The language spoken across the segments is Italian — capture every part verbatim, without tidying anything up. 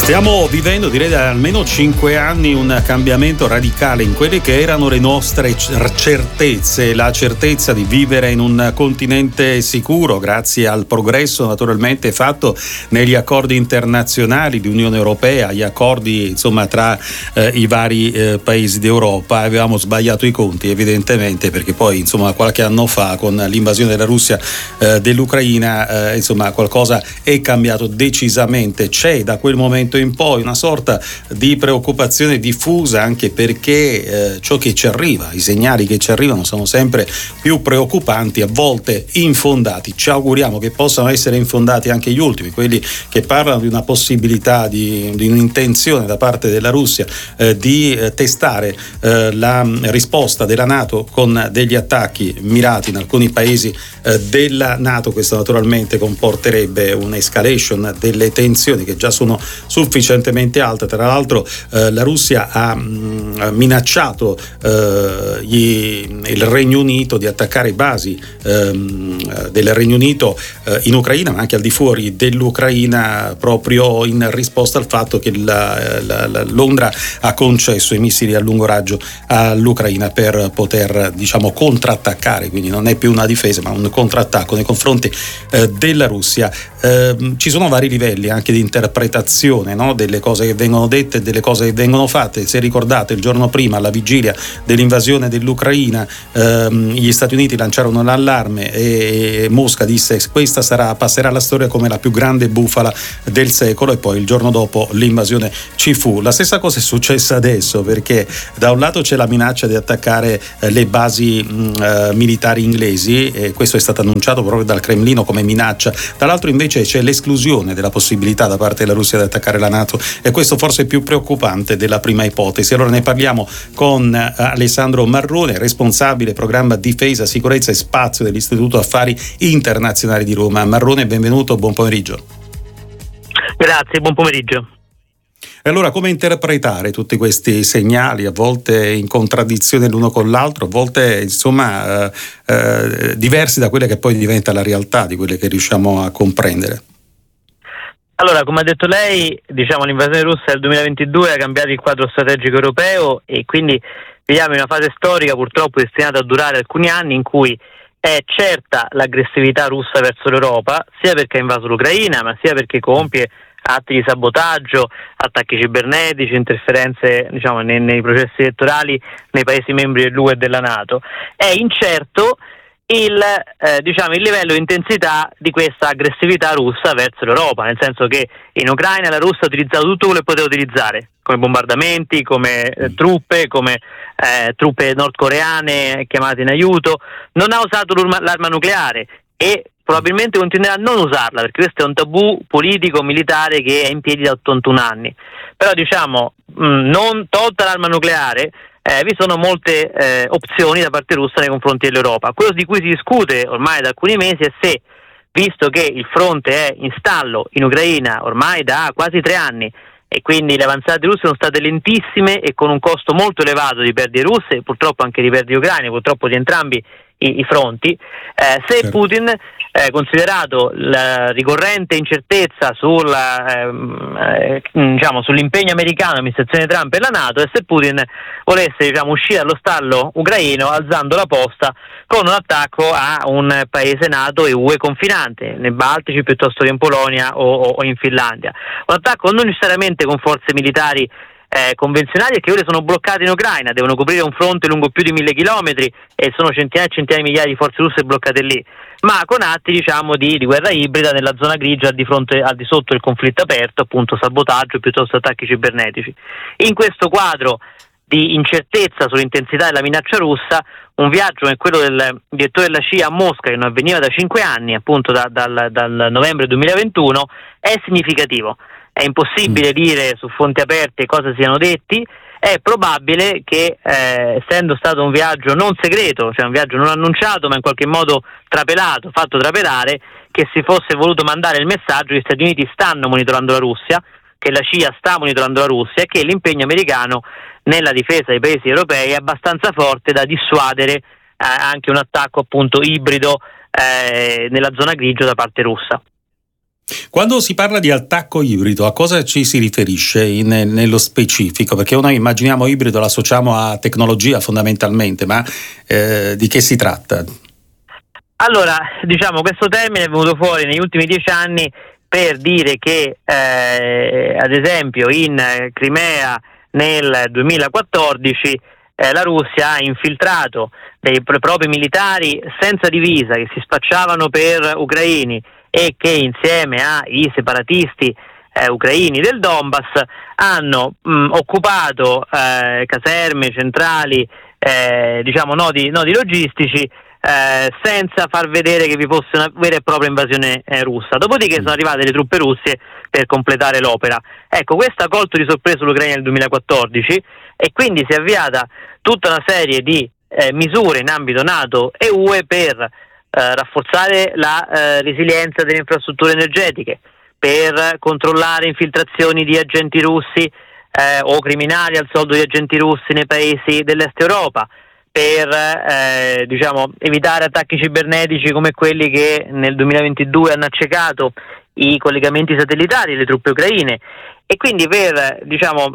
Stiamo vivendo, direi da almeno cinque anni, un cambiamento radicale in quelle che erano le nostre certezze, la certezza di vivere in un continente sicuro grazie al progresso naturalmente fatto negli accordi internazionali di Unione Europea, gli accordi insomma tra eh, i vari eh, paesi d'Europa. Avevamo sbagliato i conti evidentemente, perché poi insomma qualche anno fa con l'invasione della Russia eh, dell'Ucraina eh, insomma qualcosa è cambiato decisamente. C'è da quel momento in poi una sorta di preoccupazione diffusa, anche perché eh, ciò che ci arriva, i segnali che ci arrivano sono sempre più preoccupanti, a volte infondati. Ci auguriamo che possano essere infondati anche gli ultimi, quelli che parlano di una possibilità, di, di un'intenzione da parte della Russia eh, di eh, testare eh, la risposta della NATO con degli attacchi mirati in alcuni paesi eh, della NATO. Questo naturalmente comporterebbe un'escalation delle tensioni che già sono sufficientemente alte. Tra l'altro eh, la Russia ha mh, minacciato eh, gli, il Regno Unito di attaccare basi ehm, del Regno Unito eh, in Ucraina, ma anche al di fuori dell'Ucraina, proprio in risposta al fatto che la, la, la Londra ha concesso i missili a lungo raggio all'Ucraina per poter, diciamo, contrattaccare. Quindi non è più una difesa ma un contrattacco nei confronti eh, della Russia. Eh, ci sono vari livelli anche di interpretazione, no? Delle cose che vengono dette e delle cose che vengono fatte. Se ricordate, il giorno prima, alla vigilia dell'invasione dell'Ucraina, ehm, gli Stati Uniti lanciarono l'allarme e Mosca disse questa sarà, passerà alla storia come la più grande bufala del secolo, e poi il giorno dopo l'invasione ci fu. La stessa cosa è successa adesso, perché da un lato c'è la minaccia di attaccare eh, le basi mh, eh, militari inglesi, e questo è stato annunciato proprio dal Cremlino come minaccia. Dall'altro invece c'è l'esclusione della possibilità da parte della Russia di attaccare la NATO, e questo forse è più preoccupante della prima ipotesi. Allora ne parliamo con Alessandro Marrone, responsabile programma difesa, sicurezza e spazio dell'Istituto Affari Internazionali di Roma. Marrone, benvenuto, buon pomeriggio. Grazie, buon pomeriggio. Allora, come interpretare tutti questi segnali, a volte in contraddizione l'uno con l'altro, a volte insomma eh, eh, diversi da quelle che poi diventa la realtà, di quelle che riusciamo a comprendere? Allora, come ha detto lei, diciamo l'invasione russa del duemilaventidue ha cambiato il quadro strategico europeo, e quindi viviamo in una fase storica purtroppo destinata a durare alcuni anni, in cui è certa l'aggressività russa verso l'Europa, sia perché ha invaso l'Ucraina, ma sia perché compie atti di sabotaggio, attacchi cibernetici, interferenze, diciamo, nei, nei processi elettorali nei Paesi membri dell'U E e della NATO. È incerto il, eh, diciamo, il livello di intensità di questa aggressività russa verso l'Europa, nel senso che in Ucraina la Russia ha utilizzato tutto quello che poteva utilizzare, come bombardamenti, come eh, truppe, come eh, truppe nordcoreane chiamate in aiuto. Non ha usato l'arma nucleare e probabilmente continuerà a non usarla, perché questo è un tabù politico militare che è in piedi da ottantuno anni. Però diciamo, mh, non tolta l'arma nucleare, eh, vi sono molte eh, opzioni da parte russa nei confronti dell'Europa. Quello di cui si discute ormai da alcuni mesi è se, visto che il fronte è in stallo in Ucraina ormai da quasi tre anni, e quindi le avanzate russe sono state lentissime e con un costo molto elevato di perdite russe, e purtroppo anche di perdite ucraine, purtroppo di entrambi i, i fronti, eh, se certo. Putin, eh, considerato la ricorrente incertezza sulla, ehm, eh, diciamo, sull'impegno americano dell'amministrazione Trump e la NATO, e se Putin volesse, diciamo, uscire dallo stallo ucraino alzando la posta con un attacco a un paese NATO e U E confinante, nei Baltici piuttosto che in Polonia o, o in Finlandia. Un attacco non necessariamente con forze militari Eh, convenzionali, che ora sono bloccate in Ucraina, devono coprire un fronte lungo più di mille chilometri e sono centinaia e centinaia di migliaia di forze russe bloccate lì, ma con atti, diciamo, di, di guerra ibrida nella zona grigia al di fronte, al di sotto del conflitto aperto, appunto sabotaggio piuttosto attacchi cibernetici. In questo quadro di incertezza sull'intensità della minaccia russa, un viaggio come quello del direttore della C I A a Mosca, che non avveniva da cinque anni, appunto da, dal, dal novembre duemilaventuno, è significativo. È impossibile dire su fonti aperte cosa siano detti. È probabile che, eh, essendo stato un viaggio non segreto, cioè un viaggio non annunciato ma in qualche modo trapelato, fatto trapelare, che si fosse voluto mandare il messaggio che gli Stati Uniti stanno monitorando la Russia, che la C I A sta monitorando la Russia, e che l'impegno americano nella difesa dei paesi europei è abbastanza forte da dissuadere eh, anche un attacco appunto ibrido eh, nella zona grigia da parte russa. Quando si parla di attacco ibrido, a cosa ci si riferisce in, nello specifico? Perché noi immaginiamo ibrido, l'associamo a tecnologia fondamentalmente, ma eh, di che si tratta? Allora, diciamo, questo termine è venuto fuori negli ultimi dieci anni per dire che, eh, ad esempio, in Crimea nel duemilaquattordici eh, la Russia ha infiltrato dei propri militari senza divisa che si spacciavano per ucraini e che insieme ai separatisti eh, ucraini del Donbass hanno mh, occupato eh, caserme, centrali, eh, diciamo nodi, nodi logistici eh, senza far vedere che vi fosse una vera e propria invasione eh, russa. Dopodiché sono arrivate le truppe russe per completare l'opera. Ecco, questo ha colto di sorpresa l'Ucraina nel duemilaquattordici e quindi si è avviata tutta una serie di eh, misure in ambito NATO e U E per Eh, rafforzare la eh, resilienza delle infrastrutture energetiche, per controllare infiltrazioni di agenti russi eh, o criminali al soldo di agenti russi nei paesi dell'Est Europa, per eh, diciamo, evitare attacchi cibernetici come quelli che nel duemilaventidue hanno accecato i collegamenti satellitari delle truppe ucraine, e quindi per diciamo,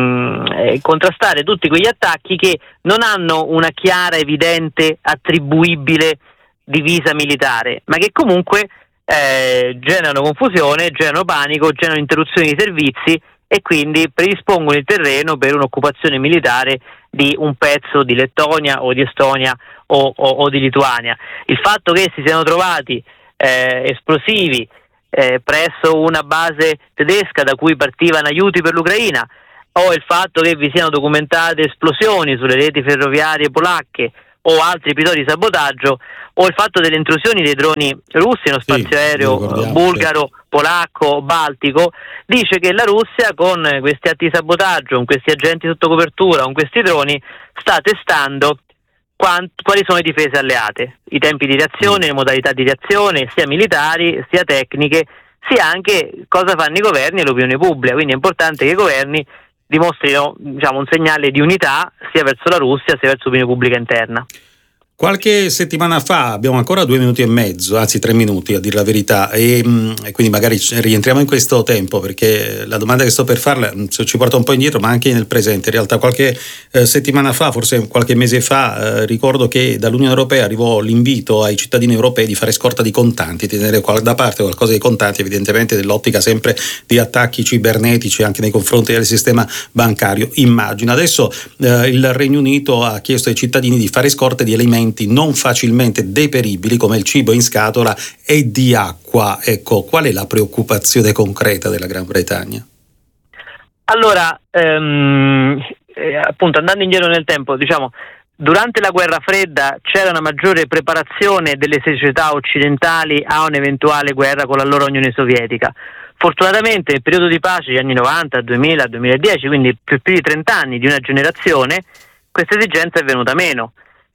mh, contrastare tutti quegli attacchi che non hanno una chiara, evidente, attribuibile divisa militare, ma che comunque eh, generano confusione, generano panico, generano interruzioni di servizi e quindi predispongono il terreno per un'occupazione militare di un pezzo di Lettonia o di Estonia o, o, o di Lituania. Il fatto che si siano trovati eh, esplosivi eh, presso una base tedesca da cui partivano aiuti per l'Ucraina, o il fatto che vi siano documentate esplosioni sulle reti ferroviarie polacche o altri episodi di sabotaggio, o il fatto delle intrusioni dei droni russi nello spazio sì, aereo bulgaro, sì. polacco, baltico, dice che la Russia con questi atti di sabotaggio, con questi agenti sotto copertura, con questi droni, sta testando quant- quali sono le difese alleate, i tempi di reazione, mm. le modalità di reazione, sia militari, sia tecniche, sia anche cosa fanno i governi e l'opinione pubblica. Quindi è importante che i governi dimostrino diciamo, un segnale di unità sia verso la Russia sia verso l'opinione pubblica interna. Qualche settimana fa, abbiamo ancora due minuti e mezzo, anzi tre minuti a dire la verità, e, e quindi magari rientriamo in questo tempo, perché la domanda che sto per farla ci porta un po' indietro, ma anche nel presente. In realtà qualche eh, settimana fa, forse qualche mese fa, eh, ricordo che dall'Unione Europea arrivò l'invito ai cittadini europei di fare scorta di contanti, tenere da parte qualcosa di contanti, evidentemente dell'ottica sempre di attacchi cibernetici anche nei confronti del sistema bancario, immagino. Adesso eh, il Regno Unito ha chiesto ai cittadini di fare scorte di alimenti non facilmente deperibili come il cibo in scatola e di acqua. Ecco, qual è la preoccupazione concreta della Gran Bretagna? Allora, ehm, eh, appunto andando indietro nel tempo, diciamo, durante la guerra fredda c'era una maggiore preparazione delle società occidentali a un'eventuale guerra con l'allora Unione Sovietica. Fortunatamente nel periodo di pace, gli anni novanta, duemila, duemiladieci, quindi più, più di trenta anni di una generazione, questa esigenza è venuta meno.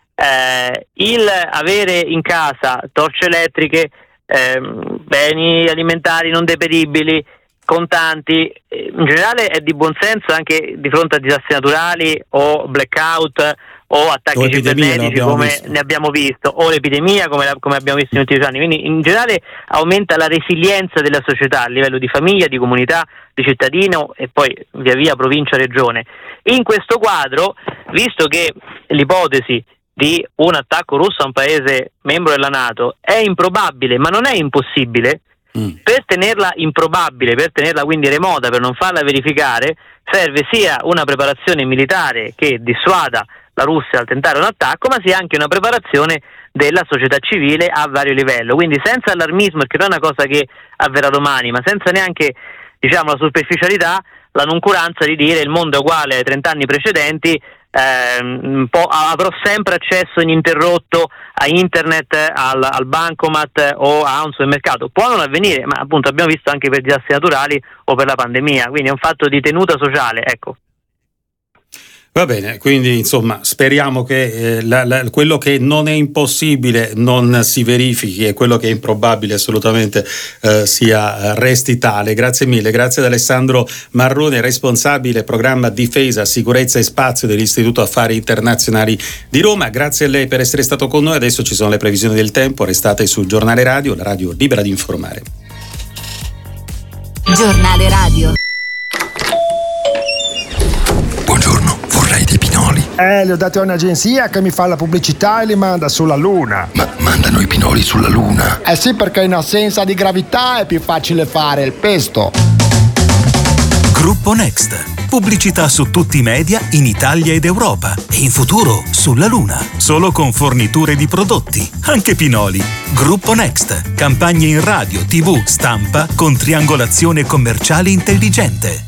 Eh, il avere in casa torce elettriche, ehm, beni alimentari non deperibili, contanti, in generale è di buon senso anche di fronte a disastri naturali o blackout o attacchi o cibernetici come visto. ne abbiamo visto, o l'epidemia come, la, come abbiamo visto negli ultimi anni. Quindi in generale aumenta la resilienza della società a livello di famiglia, di comunità, di cittadino e poi via via provincia, regione. In questo quadro, visto che l'ipotesi di un attacco russo a un paese membro della NATO è improbabile, ma non è impossibile, mm. per tenerla improbabile, per tenerla quindi remota, per non farla verificare, serve sia una preparazione militare che dissuada la Russia dal tentare un attacco, ma sia anche una preparazione della società civile a vario livello. Quindi senza allarmismo, perché non è una cosa che avverrà domani, ma senza neanche diciamo la superficialità, la noncuranza di dire il mondo è uguale ai trent'anni precedenti, Eh, po- avrò sempre accesso ininterrotto a internet, al, al bancomat o a un supermercato. Può non avvenire, ma appunto abbiamo visto anche per disastri naturali o per la pandemia, quindi è un fatto di tenuta sociale, ecco. Va bene, quindi insomma speriamo che eh, la, la, quello che non è impossibile non si verifichi e quello che è improbabile assolutamente eh, sia resti tale. Grazie mille, grazie ad Alessandro Marrone, responsabile programma difesa, sicurezza e spazio dell'Istituto Affari Internazionali di Roma. Grazie a lei per essere stato con noi. Adesso ci sono le previsioni del tempo, restate sul Giornale Radio, la radio libera di informare. Giornale radio. Buongiorno, vorrei dei pinoli. Eh, li ho dati a un'agenzia che mi fa la pubblicità e li manda sulla Luna. Ma mandano i pinoli sulla Luna? Eh sì, perché in assenza di gravità è più facile fare il pesto. Gruppo Next. Pubblicità su tutti i media in Italia ed Europa e in futuro sulla Luna. Solo con forniture di prodotti, anche pinoli. Gruppo Next. Campagne in radio, tivù, stampa con triangolazione commerciale intelligente.